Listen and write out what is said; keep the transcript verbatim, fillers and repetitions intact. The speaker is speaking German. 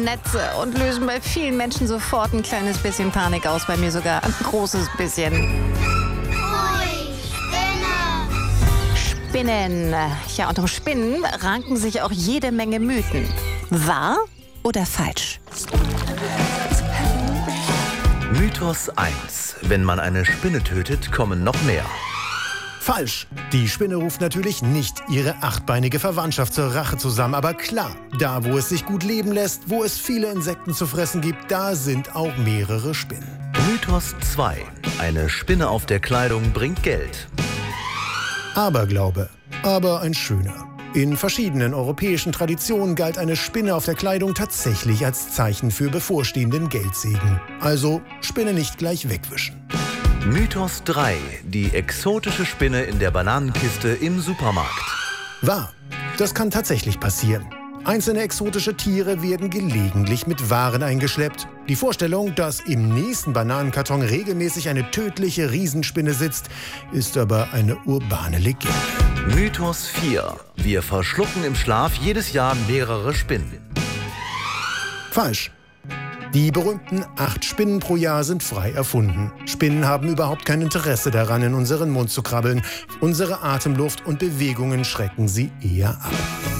Netze und lösen bei vielen Menschen sofort ein kleines bisschen Panik aus, bei mir sogar ein großes bisschen. Ui, Spinne! Spinnen. Ja, und um Spinnen ranken sich auch jede Menge Mythen. Wahr oder falsch? Mythos eins. Wenn man eine Spinne tötet, kommen noch mehr. Falsch. Die Spinne ruft natürlich nicht ihre achtbeinige Verwandtschaft zur Rache zusammen. Aber klar, da wo es sich gut leben lässt, wo es viele Insekten zu fressen gibt, da sind auch mehrere Spinnen. Mythos zwei. Eine Spinne auf der Kleidung bringt Geld. Aberglaube, aber ein schöner. In verschiedenen europäischen Traditionen galt eine Spinne auf der Kleidung tatsächlich als Zeichen für bevorstehenden Geldsegen. Also Spinne nicht gleich wegwischen. Mythos drei. Die exotische Spinne in der Bananenkiste im Supermarkt. Wahr. Das kann tatsächlich passieren. Einzelne exotische Tiere werden gelegentlich mit Waren eingeschleppt. Die Vorstellung, dass im nächsten Bananenkarton regelmäßig eine tödliche Riesenspinne sitzt, ist aber eine urbane Legende. Mythos vier. Wir verschlucken im Schlaf jedes Jahr mehrere Spinnen. Falsch. Die berühmten acht Spinnen pro Jahr sind frei erfunden. Spinnen haben überhaupt kein Interesse daran, in unseren Mund zu krabbeln. Unsere Atemluft und Bewegungen schrecken sie eher ab.